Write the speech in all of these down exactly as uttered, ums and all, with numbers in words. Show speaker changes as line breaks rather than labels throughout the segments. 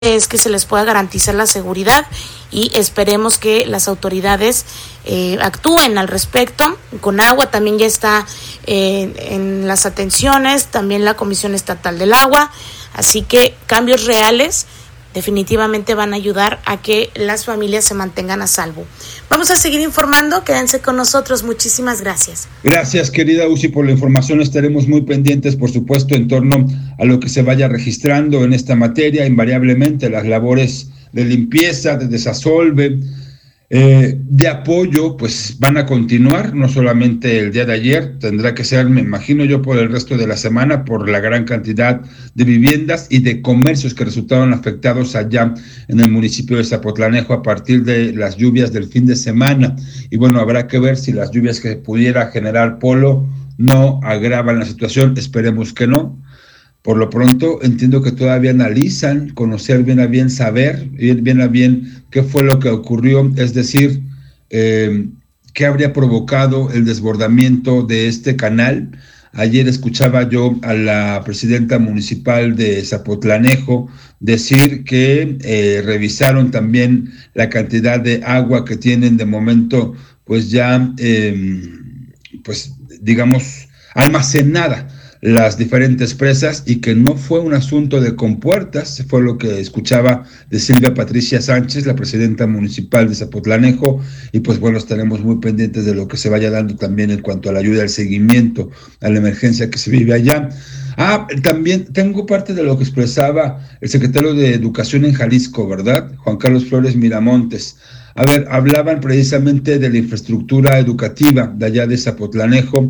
es que se les pueda garantizar la seguridad y esperemos que las autoridades eh, actúen al respecto. Con agua también ya está eh, en las atenciones, también la Comisión Estatal del Agua, así que cambios reales definitivamente van a ayudar a que las familias se mantengan a salvo. Vamos a seguir informando, quédense con nosotros, muchísimas gracias.
Gracias, querida Uzi, por la información. Estaremos muy pendientes, por supuesto, en torno a lo que se vaya registrando en esta materia. Invariablemente las labores de limpieza, de desasolve, eh, de apoyo, pues van a continuar, no solamente el día de ayer, tendrá que ser, me imagino yo, por el resto de la semana, por la gran cantidad de viviendas y de comercios que resultaron afectados allá en el municipio de Zapotlanejo a partir de las lluvias del fin de semana. Y bueno, habrá que ver si las lluvias que pudiera generar Polo no agravan la situación, esperemos que no. Por lo pronto, entiendo que todavía analizan, conocer bien a bien, saber bien, bien a bien qué fue lo que ocurrió, es decir, eh, qué habría provocado el desbordamiento de este canal. Ayer escuchaba yo a la presidenta municipal de Zapotlanejo decir que eh, revisaron también la cantidad de agua que tienen de momento, pues ya, eh, pues digamos, almacenada las diferentes presas y que no fue un asunto de compuertas, fue lo que escuchaba de Silvia Patricia Sánchez, la presidenta municipal de Zapotlanejo, y pues bueno, estaremos muy pendientes de lo que se vaya dando también en cuanto a la ayuda, al seguimiento, a la emergencia que se vive allá. Ah, también tengo parte de lo que expresaba el secretario de Educación en Jalisco, ¿verdad? Juan Carlos Flores Miramontes. A ver, hablaban precisamente de la infraestructura educativa de allá de Zapotlanejo,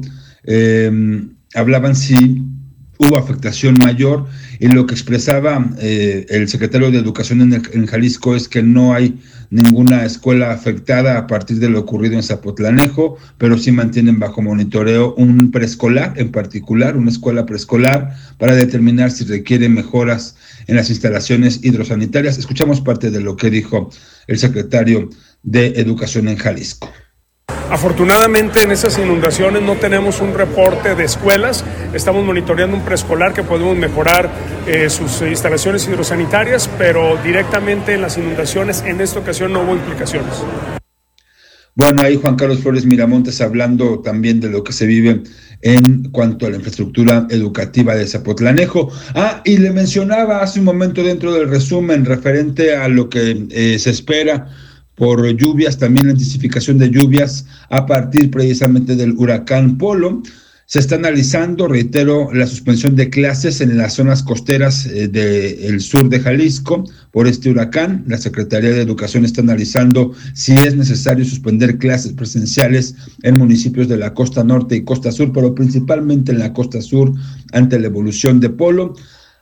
eh, hablaban si hubo afectación mayor, y lo que expresaba eh, el secretario de Educación en, el, en Jalisco es que no hay ninguna escuela afectada a partir de lo ocurrido en Zapotlanejo, pero sí mantienen bajo monitoreo un preescolar en particular, una escuela preescolar, para determinar si requiere mejoras en las instalaciones hidrosanitarias. Escuchamos parte de lo que dijo el secretario de Educación en Jalisco.
Afortunadamente en esas inundaciones no tenemos un reporte de escuelas, estamos monitoreando un preescolar que podemos mejorar eh, sus instalaciones hidrosanitarias, pero directamente en las inundaciones en esta ocasión no hubo implicaciones.
Bueno, ahí Juan Carlos Flores Miramontes hablando también de lo que se vive en cuanto a la infraestructura educativa de Zapotlanejo. Ah, y le mencionaba hace un momento dentro del resumen referente a lo que eh, se espera por lluvias, también la intensificación de lluvias a partir precisamente del huracán Polo. Se está analizando, reitero, la suspensión de clases en las zonas costeras eh, del sur de Jalisco por este huracán. La Secretaría de Educación está analizando si es necesario suspender clases presenciales en municipios de la costa norte y costa sur, pero principalmente en la costa sur ante la evolución de Polo.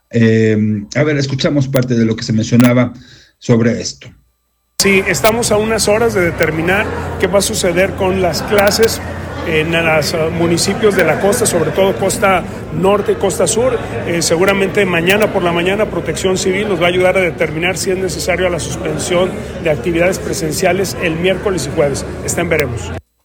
Eh, a ver, escuchamos parte de lo que se mencionaba sobre esto.
Sí, estamos a unas horas de determinar qué va a suceder con las clases en los municipios de la costa, sobre todo costa norte y costa sur. Eh, seguramente mañana por la mañana Protección Civil nos va a ayudar a determinar si es necesario la suspensión de actividades presenciales el miércoles y jueves. Está en veremos.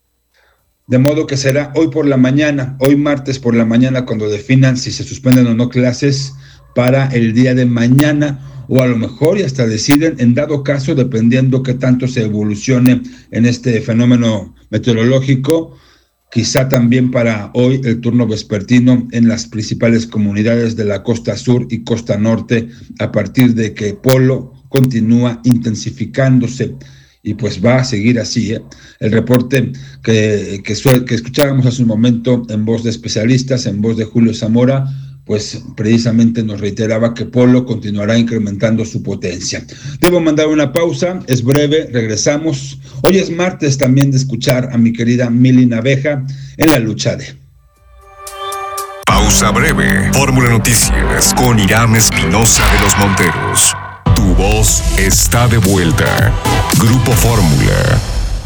De modo que será hoy por la mañana, hoy martes por la mañana, cuando definan si se suspenden o no clases para el día de mañana, o a lo mejor y hasta deciden, en dado caso, dependiendo qué tanto se evolucione en este fenómeno meteorológico, quizá también para hoy el turno vespertino en las principales comunidades de la costa sur y costa norte, a partir de que Polo continúa intensificándose. Y pues va a seguir así, ¿eh? El reporte que, que, que escuchábamos hace un momento en voz de especialistas, en voz de Julio Zamora, pues precisamente nos reiteraba que Polo continuará incrementando su potencia. Debo mandar una pausa, es breve, regresamos. Hoy es martes también de escuchar a mi querida Mili Naveja en la lucha de...
Pausa breve, Fórmula Noticias con Irán Espinosa de los Monteros. Tu voz está de vuelta. Grupo Fórmula.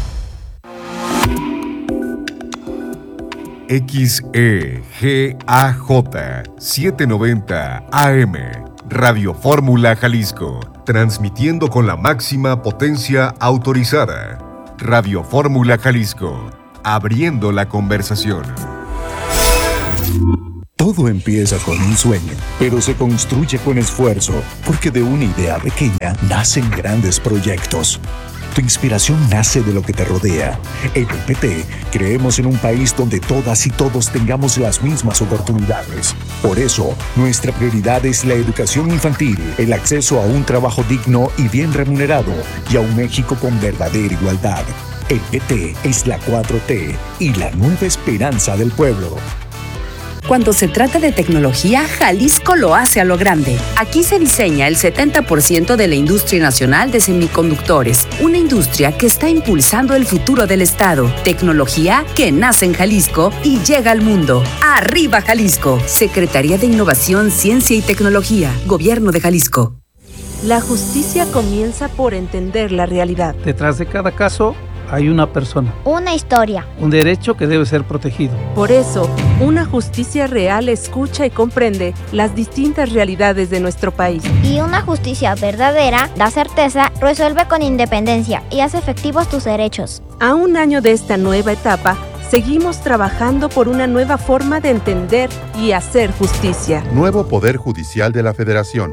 X E G A J setecientos noventa A M, Radio Fórmula Jalisco, transmitiendo con la máxima potencia autorizada. Radio Fórmula Jalisco, abriendo la conversación.
Todo empieza con un sueño, pero se construye con esfuerzo, porque de una idea pequeña nacen grandes proyectos. Tu inspiración nace de lo que te rodea. En el P T creemos en un país donde todas y todos tengamos las mismas oportunidades. Por eso, nuestra prioridad es la educación infantil, el acceso a un trabajo digno y bien remunerado y a un México con verdadera igualdad. El P T es la cuatro T y la nueva esperanza del pueblo.
Cuando se trata de tecnología, Jalisco lo hace a lo grande. Aquí se diseña el setenta por ciento de la industria nacional de semiconductores, una industria que está impulsando el futuro del estado. Tecnología que nace en Jalisco y llega al mundo. ¡Arriba Jalisco! Secretaría de Innovación, Ciencia y Tecnología, Gobierno de Jalisco.
La justicia comienza por entender la realidad.
Detrás de cada caso hay una persona.
Una historia.
Un derecho que debe ser protegido.
Por eso, una justicia real escucha y comprende las distintas realidades de nuestro país.
Y una justicia verdadera da certeza, resuelve con independencia y hace efectivos tus derechos.
A un año de esta nueva etapa, seguimos trabajando por una nueva forma de entender y hacer justicia.
Nuevo Poder Judicial de la Federación.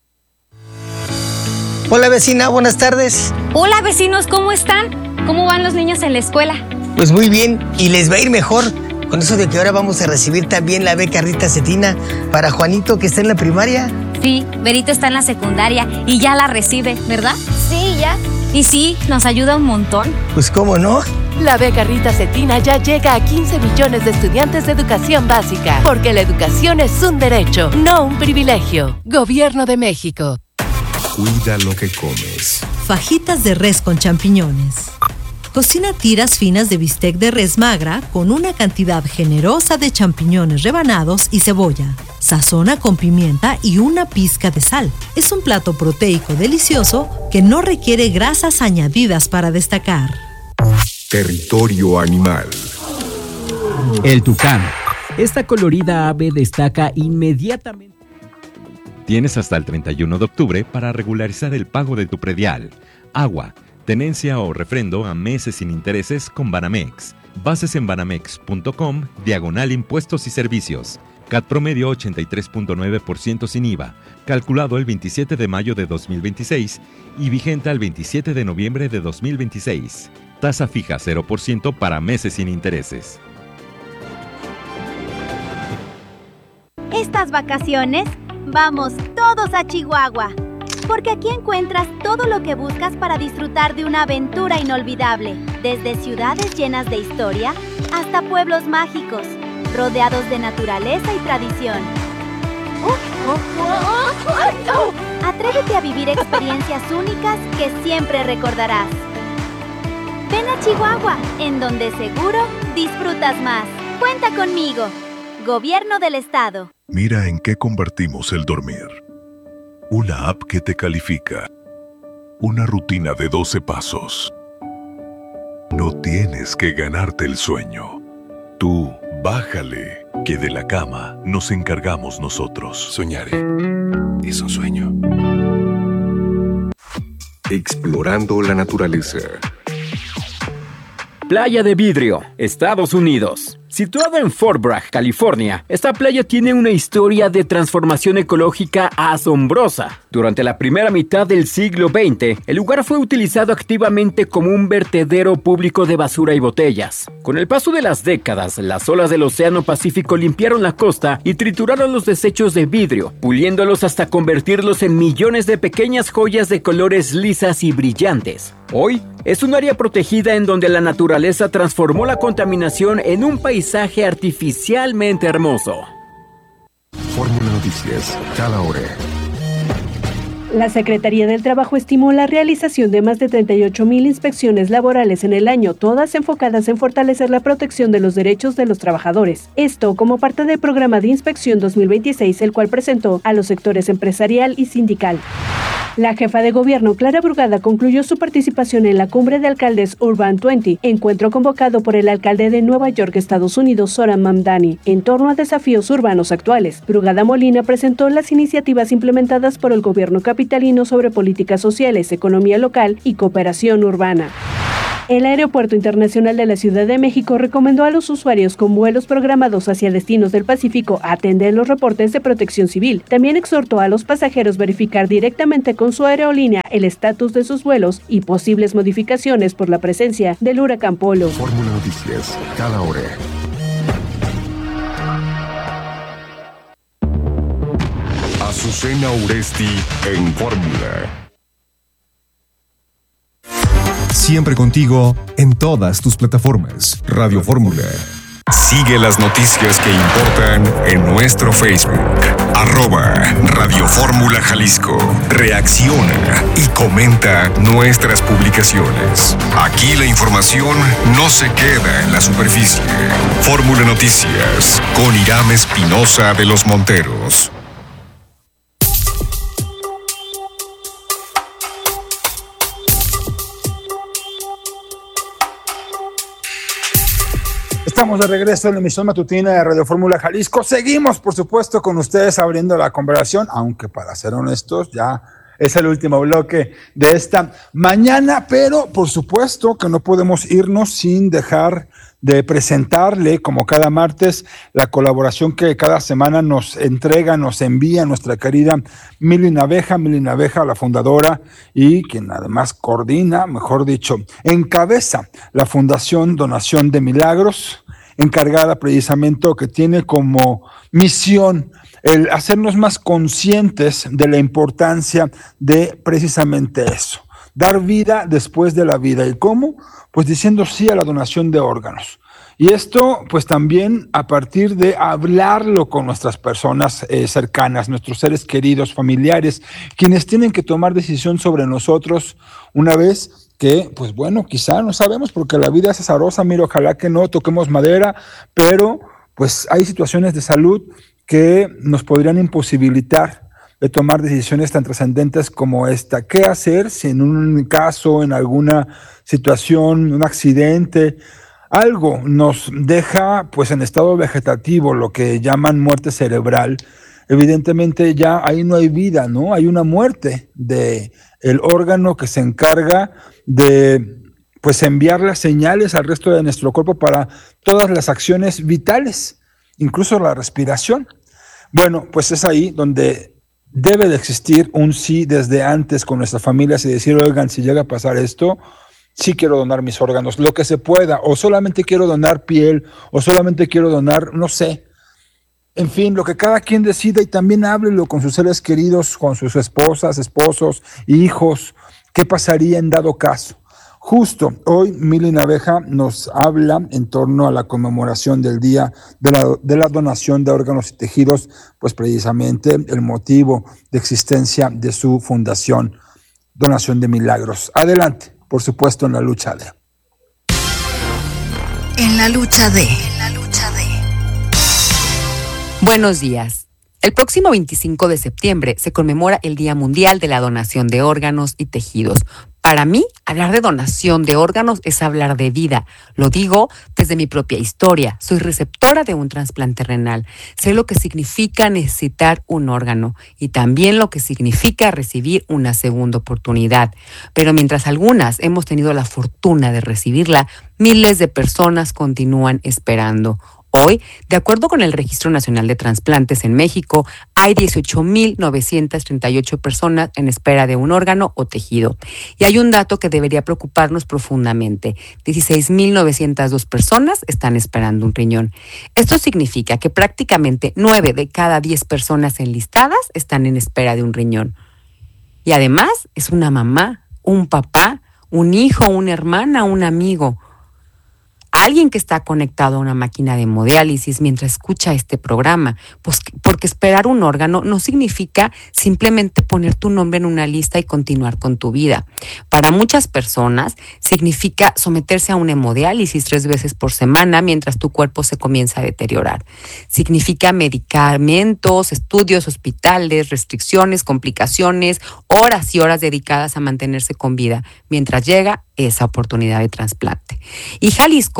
Hola vecina, buenas tardes.
Hola vecinos, ¿cómo están? ¿Cómo van los niños en la escuela?
Pues muy bien, y les va a ir mejor con eso de que ahora vamos a recibir también la beca Rita Cetina para Juanito, que está en la primaria.
Sí, Berito está en la secundaria y ya la recibe, ¿verdad?
Sí, ya.
Y sí, nos ayuda un montón.
Pues cómo no.
La beca Rita Cetina ya llega a quince millones de estudiantes de educación básica, porque la educación es un derecho, no un privilegio. Gobierno de México.
Cuida lo que comes.
Fajitas de res con champiñones. Cocina tiras finas de bistec de res magra con una cantidad generosa de champiñones rebanados y cebolla. Sazona con pimienta y una pizca de sal. Es un plato proteico delicioso que no requiere grasas añadidas para destacar.
Territorio animal.
El tucán. Esta colorida ave destaca inmediatamente.
Tienes hasta el treinta y uno de octubre para regularizar el pago de tu predial, agua, tenencia o refrendo a meses sin intereses con Banamex. Bases en banamex punto com, diagonal impuestos y servicios. C A T promedio ochenta y tres punto nueve por ciento sin I V A, calculado el veintisiete de mayo de dos mil veintiséis y vigente al veintisiete de noviembre de dos mil veintiséis. Tasa fija cero por ciento para meses sin intereses.
Estas vacaciones, vamos todos a Chihuahua, porque aquí encuentras todo lo que buscas para disfrutar de una aventura inolvidable, desde ciudades llenas de historia hasta pueblos mágicos, rodeados de naturaleza y tradición. Atrévete a vivir experiencias únicas que siempre recordarás. Ven a Chihuahua, en donde seguro disfrutas más. Cuenta conmigo. Gobierno del Estado.
Mira en qué convertimos el dormir. Una app que te califica. Una rutina de doce pasos. No tienes que ganarte el sueño. Tú, bájale, que de la cama nos encargamos nosotros.
Soñaré. Es un sueño. Explorando la naturaleza.
Playa de Vidrio, Estados Unidos. Situada en Fort Bragg, California, esta playa tiene una historia de transformación ecológica asombrosa. Durante la primera mitad del siglo veinte, el lugar fue utilizado activamente como un vertedero público de basura y botellas. Con el paso de las décadas, las olas del Océano Pacífico limpiaron la costa y trituraron los desechos de vidrio, puliéndolos hasta convertirlos en millones de pequeñas joyas de colores lisas y brillantes. Hoy, es un área protegida en donde la naturaleza transformó la contaminación en un paisaje artificialmente hermoso.
Fórmula Noticias, cada hora.
La Secretaría del Trabajo estimó la realización de más de treinta y ocho mil inspecciones laborales en el año, todas enfocadas en fortalecer la protección de los derechos de los trabajadores. Esto como parte del programa de inspección dos mil veintiséis, el cual presentó a los sectores empresarial y sindical. La jefa de gobierno, Clara Brugada, concluyó su participación en la Cumbre de Alcaldes Urban veinte, encuentro convocado por el alcalde de Nueva York, Estados Unidos, Zoran Mamdani, en torno a desafíos urbanos actuales. Brugada Molina presentó las iniciativas implementadas por el gobierno capitalino sobre políticas sociales, economía local y cooperación urbana. El Aeropuerto Internacional de la Ciudad de México recomendó a los usuarios con vuelos programados hacia destinos del Pacífico atender los reportes de Protección Civil. También exhortó a los pasajeros verificar directamente con su aerolínea el estatus de sus vuelos y posibles modificaciones por la presencia del huracán Polo.
Fórmula Noticias, cada hora. Azucena Uresti en Fórmula. Siempre contigo en todas tus plataformas. Radio Fórmula. Sigue las noticias que importan en nuestro Facebook. Arroba Radio Fórmula Jalisco. Reacciona y comenta nuestras publicaciones. Aquí la información no se queda en la superficie. Fórmula Noticias con Irán Espinosa de los Monteros.
Estamos de regreso en la emisión matutina de Radio Fórmula Jalisco. Seguimos, por supuesto, con ustedes abriendo la conversación, aunque para ser honestos, ya es el último bloque de esta mañana, pero por supuesto que no podemos irnos sin dejar de presentarle, como cada martes, la colaboración que cada semana nos entrega, nos envía nuestra querida Mili Naveja, Mili Naveja, la fundadora y quien además coordina, mejor dicho, encabeza la Fundación Donación de Milagros, encargada precisamente o que tiene como misión el hacernos más conscientes de la importancia de precisamente eso, dar vida después de la vida. ¿Y cómo? Pues diciendo sí a la donación de órganos. Y esto, pues también a partir de hablarlo con nuestras personas eh, cercanas, nuestros seres queridos, familiares, quienes tienen que tomar decisión sobre nosotros una vez que, pues bueno, quizá no sabemos porque la vida es azarosa, mira, ojalá que no toquemos madera, pero pues hay situaciones de salud que nos podrían imposibilitar de tomar decisiones tan trascendentes como esta. ¿Qué hacer si en un caso, en alguna situación, un accidente, algo nos deja pues en estado vegetativo, lo que llaman muerte cerebral? Evidentemente ya ahí no hay vida, ¿no? Hay una muerte de el órgano que se encarga de pues enviar las señales al resto de nuestro cuerpo para todas las acciones vitales, incluso la respiración. Bueno, pues es ahí donde debe de existir un sí desde antes con nuestras familias y decir, oigan, si llega a pasar esto, sí quiero donar mis órganos, lo que se pueda, o solamente quiero donar piel, o solamente quiero donar, no sé, en fin, lo que cada quien decida, y también háblelo con sus seres queridos, con sus esposas, esposos, hijos, qué pasaría en dado caso. Justo hoy Mili Naveja nos habla en torno a la conmemoración del Día de la, de la Donación de Órganos y Tejidos, pues precisamente el motivo de existencia de su fundación Donación de Milagros. Adelante, por supuesto, en la lucha de.
En la lucha de. En la lucha de. Buenos días. El próximo veinticinco de septiembre se conmemora el Día Mundial de la Donación de Órganos y Tejidos. Para mí, hablar de donación de órganos es hablar de vida. Lo digo desde mi propia historia. Soy receptora de un trasplante renal. Sé lo que significa necesitar un órgano y también lo que significa recibir una segunda oportunidad. Pero mientras algunas hemos tenido la fortuna de recibirla, miles de personas continúan esperando. Hoy, de acuerdo con el Registro Nacional de Transplantes en México, hay dieciocho mil novecientas treinta y ocho personas en espera de un órgano o tejido. Y hay un dato que debería preocuparnos profundamente. dieciséis mil novecientas dos personas están esperando un riñón. Esto significa que prácticamente nueve de cada diez personas enlistadas están en espera de un riñón. Y además es una mamá, un papá, un hijo, una hermana, un amigo. Alguien que está conectado a una máquina de hemodiálisis mientras escucha este programa, pues porque esperar un órgano no significa simplemente poner tu nombre en una lista y continuar con tu vida. Para muchas personas significa someterse a una hemodiálisis tres veces por semana mientras tu cuerpo se comienza a deteriorar. Significa medicamentos, estudios, hospitales, restricciones, complicaciones, horas y horas dedicadas a mantenerse con vida mientras llega esa oportunidad de trasplante. Y Jalisco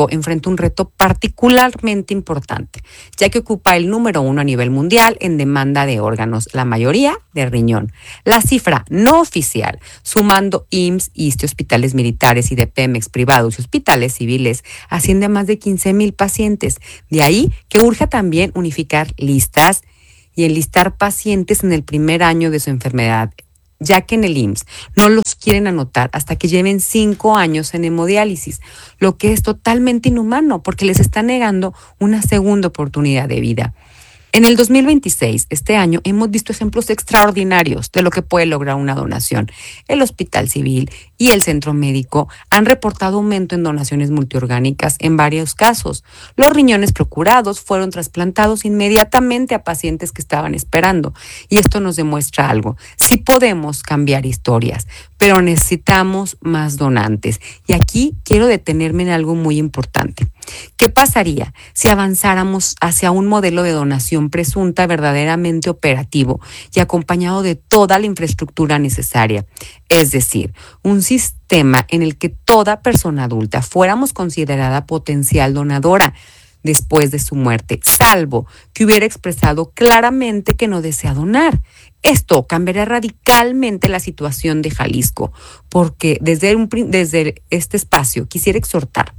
México enfrenta un reto particularmente importante, ya que ocupa el número uno a nivel mundial en demanda de órganos, la mayoría de riñón. La cifra no oficial, sumando I M S S, ISSSTE, hospitales militares y de Pemex privados y hospitales civiles, asciende a más de quince mil pacientes. De ahí que urge también unificar listas y enlistar pacientes en el primer año de su enfermedad, ya que en el I M S S no los quieren anotar hasta que lleven cinco años en hemodiálisis, lo que es totalmente inhumano porque les está negando una segunda oportunidad de vida. En el dos mil veintiséis, este año, hemos visto ejemplos extraordinarios de lo que puede lograr una donación. El Hospital Civil y el Centro Médico han reportado aumento en donaciones multiorgánicas en varios casos. Los riñones procurados fueron trasplantados inmediatamente a pacientes que estaban esperando. Y esto nos demuestra algo. Sí podemos cambiar historias, pero necesitamos más donantes. Y aquí quiero detenerme en algo muy importante. ¿Qué pasaría si avanzáramos hacia un modelo de donación presunta verdaderamente operativo y acompañado de toda la infraestructura necesaria? Es decir, un sistema en el que toda persona adulta fuéramos considerada potencial donadora después de su muerte, salvo que hubiera expresado claramente que no desea donar. Esto cambiaría radicalmente la situación de Jalisco, porque desde, un, desde este espacio quisiera exhortar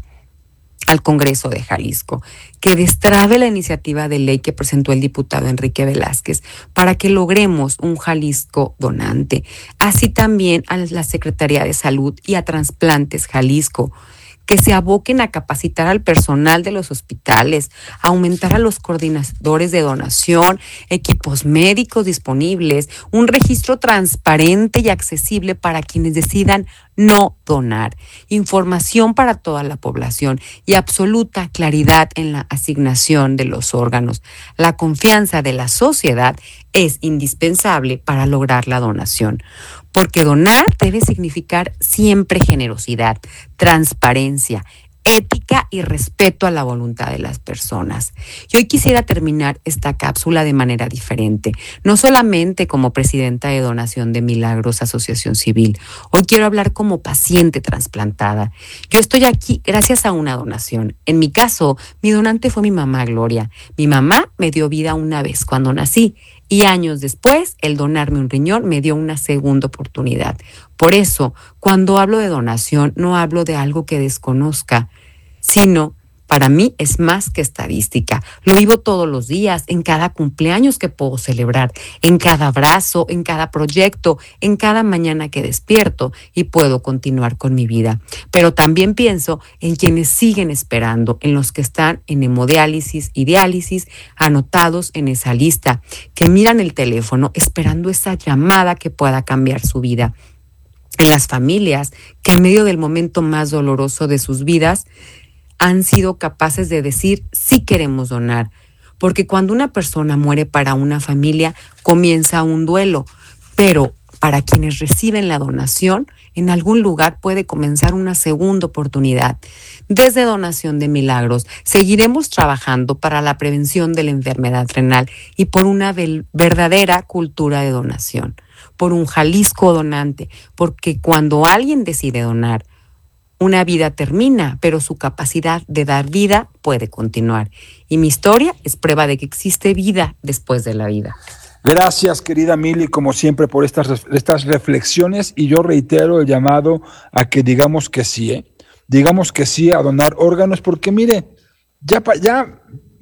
al Congreso de Jalisco que destrabe la iniciativa de ley que presentó el diputado Enrique Velázquez para que logremos un Jalisco donante, así también a la Secretaría de Salud y a Trasplantes Jalisco, que se aboquen a capacitar al personal de los hospitales, a aumentar a los coordinadores de donación, equipos médicos disponibles, un registro transparente y accesible para quienes decidan no donar, información para toda la población y absoluta claridad en la asignación de los órganos. La confianza de la sociedad es indispensable para lograr la donación, porque donar debe significar siempre generosidad, transparencia, ética y respeto a la voluntad de las personas. Y hoy quisiera terminar esta cápsula de manera diferente, no solamente como presidenta de Donación de Milagros Asociación Civil. Hoy quiero hablar como paciente trasplantada. Yo estoy aquí gracias a una donación. En mi caso, mi donante fue mi mamá Gloria. Mi mamá me dio vida una vez cuando nací y años después, el donarme un riñón me dio una segunda oportunidad. Por eso, cuando hablo de donación, no hablo de algo que desconozca, sino para mí es más que estadística. Lo vivo todos los días, en cada cumpleaños que puedo celebrar, en cada abrazo, en cada proyecto, en cada mañana que despierto y puedo continuar con mi vida. Pero también pienso en quienes siguen esperando, en los que están en hemodiálisis y diálisis, anotados en esa lista, que miran el teléfono esperando esa llamada que pueda cambiar su vida. En las familias que en medio del momento más doloroso de sus vidas han sido capaces de decir sí queremos donar, porque cuando una persona muere para una familia comienza un duelo, pero para quienes reciben la donación, en algún lugar puede comenzar una segunda oportunidad. Desde Donación de Milagros seguiremos trabajando para la prevención de la enfermedad renal y por una verdadera cultura de donación, por un Jalisco donante, porque cuando alguien decide donar, una vida termina, pero su capacidad de dar vida puede continuar. Y mi historia es prueba de que existe vida después de la vida.
Gracias, querida Mili, como siempre, por estas, estas reflexiones. Y yo reitero el llamado a que digamos que sí, ¿eh? Digamos que sí a donar órganos, porque mire, ya, ya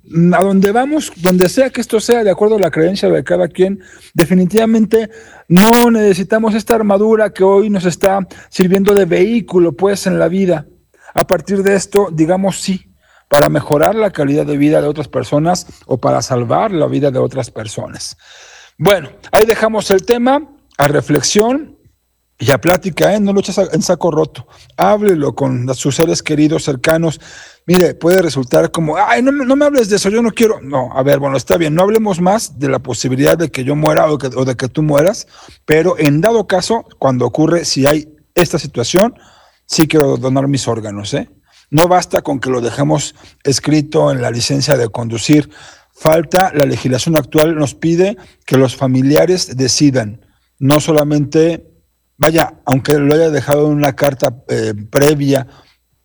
a donde vamos, donde sea que esto sea, de acuerdo a la creencia de cada quien, definitivamente no necesitamos esta armadura que hoy nos está sirviendo de vehículo, pues, en la vida. A partir de esto, digamos sí, para mejorar la calidad de vida de otras personas o para salvar la vida de otras personas. Bueno, ahí dejamos el tema a reflexión y a plática, ¿eh? No lo eches en saco roto. Háblelo con sus seres queridos, cercanos. Mire, puede resultar como, ay, no, no me hables de eso, yo no quiero. No, a ver, bueno, está bien, no hablemos más de la posibilidad de que yo muera o, que, o de que tú mueras, pero en dado caso, cuando ocurre, si hay esta situación, sí quiero donar mis órganos, ¿eh? No basta con que lo dejemos escrito en la licencia de conducir. Falta, la legislación actual nos pide que los familiares decidan, no solamente, vaya, aunque lo haya dejado en una carta eh, previa,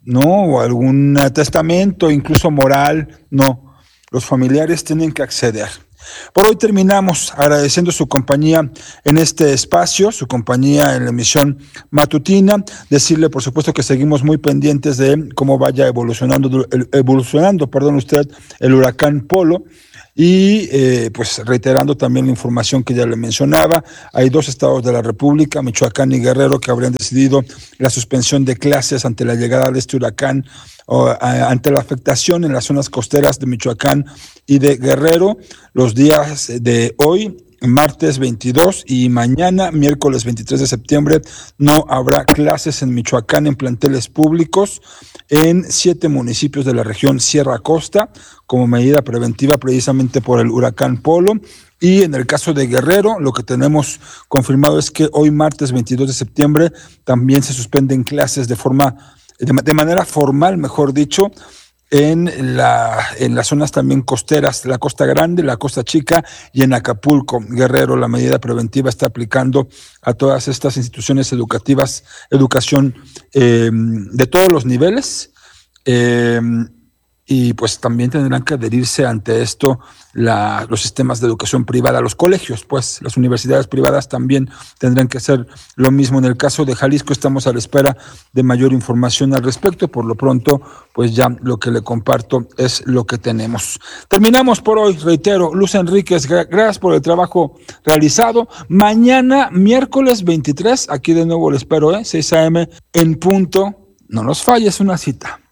¿no? O algún testamento, incluso moral, no. Los familiares tienen que acceder. Por hoy terminamos agradeciendo su compañía en este espacio, su compañía en la emisión matutina. Decirle, por supuesto, que seguimos muy pendientes de cómo vaya evolucionando, evolucionando, perdón usted, el huracán Polo. Y eh, pues reiterando también la información que ya le mencionaba, hay dos estados de la República, Michoacán y Guerrero, que habrían decidido la suspensión de clases ante la llegada de este huracán, o a, ante la afectación en las zonas costeras de Michoacán y de Guerrero, los días de hoy, martes veintidós, y mañana, miércoles veintitrés de septiembre, no habrá clases en Michoacán en planteles públicos en siete municipios de la región Sierra Costa, como medida preventiva precisamente por el huracán Polo. Y en el caso de Guerrero, lo que tenemos confirmado es que hoy, martes veintidós de septiembre, también se suspenden clases de forma, de, de manera formal, mejor dicho, en la en las zonas también costeras, la Costa Grande, la Costa Chica y en Acapulco. Guerrero, la medida preventiva está aplicando a todas estas instituciones educativas, educación eh, de todos los niveles, eh, y pues también tendrán que adherirse ante esto la, los sistemas de educación privada, los colegios, pues las universidades privadas también tendrán que hacer lo mismo. En el caso de Jalisco estamos a la espera de mayor información al respecto. Por lo pronto, pues ya lo que le comparto es lo que tenemos. Terminamos por hoy, reitero, Luz Enríquez, gracias por el trabajo realizado. Mañana, miércoles veintitrés, aquí de nuevo le espero, ¿eh? seis a eme en punto. No nos falles una cita.